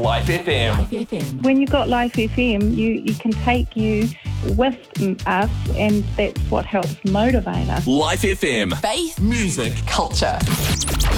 Life FM. When you've got Life FM, you can take you with us, and that's what helps motivate us. Life FM. Faith, Music. culture.